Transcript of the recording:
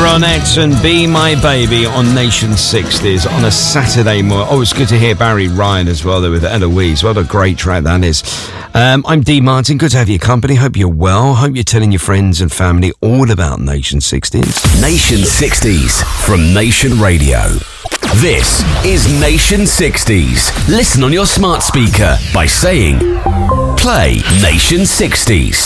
Ronettes and Be My Baby on Nation 60s on a Saturday morning. Oh, it's good to hear Barry Ryan as well there with Eloise. What a great track that is. I'm Dee Martin. Good to have your company. Hope you're well. Hope you're telling your friends and family all about Nation 60s. Nation 60s from Nation Radio. This is Nation 60s. Listen on your smart speaker by saying, play Nation 60s.